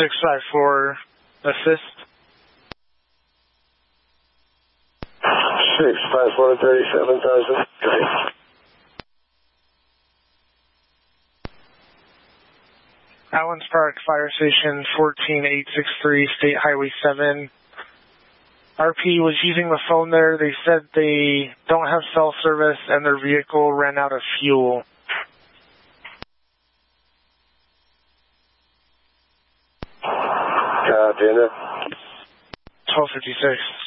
654 assist. 654 37,000. Okay. Allen's Park Fire Station 14863 State Highway 7. RP was using the phone there. They said they don't have cell service and their vehicle ran out of fuel. Copy, 1256.